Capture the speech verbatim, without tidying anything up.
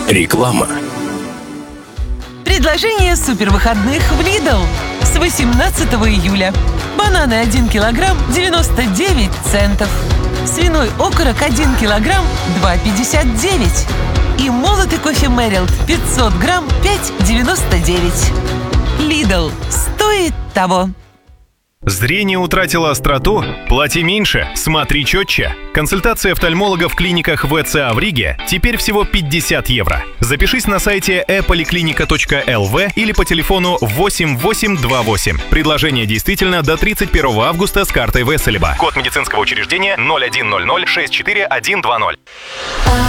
Реклама. Предложение супервыходных в Lidl с восемнадцатого июля. Бананы один килограмм девяносто девять центов. Свиной окорок один килограмм два пятьдесят девять. И молотый кофе Мэрилд пятьсот грамм пять девяносто девять. Lidl стоит того. Зрение утратило остроту? Плати меньше, смотри четче. Консультация офтальмолога в клиниках ВЦА в Риге теперь всего пятьдесят евро. Запишись на сайте э поликлиника точка эл ви или по телефону восемь восемь два восемь. Предложение действительно до тридцать первого августа с картой Веселеба. Код медицинского учреждения ноль один ноль ноль шесть четыре один два ноль.